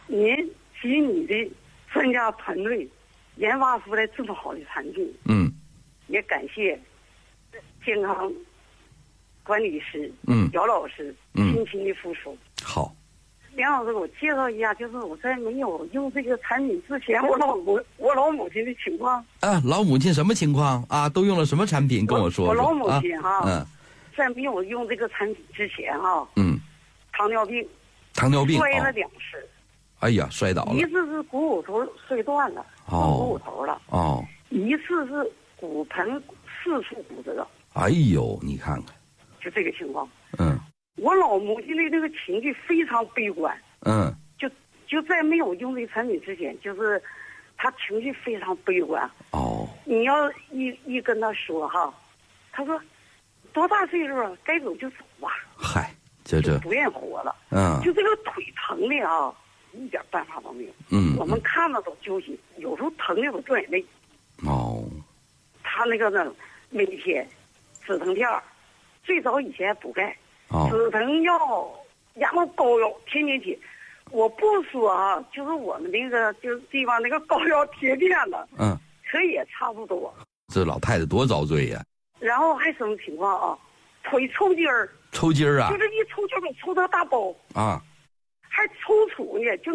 您及你的专家团队研发出来这么好的产品。也感谢健康管理师姚老师辛勤的付出。 好， 梁老师，我介绍一下，就是我在没有用这个产品之前，我老母亲的情况。 老母亲什么情况啊？都用了什么产品？跟我说说。 我老母亲在没有用这个产品之前糖尿病摔了2次。 哎呀，摔倒了。 一次是股骨头摔断了，股骨头了。一次是骨盆4处骨折。 哎呦，你看看， 就这个情况。我老母亲的那个情绪非常悲观。就在没有用这个产品之前，就是她情绪非常悲观。你要一跟她说她说多大岁数了，该走就走吧。 嗨， 就不愿活了。就这个腿疼的一点办法都没有。我们看了都揪心，有时候疼的都掉眼泪。他那个呢，每天止疼片，最早以前补钙，止疼药，然后膏药天天贴。我不说就是我们那个就是地方那个膏药贴片了，可也差不多。 这老太太多遭罪呀！ 然后还什么情况腿抽筋儿。 抽筋儿啊？ 就是一抽筋儿，抽到大包。 还抽搐呢，就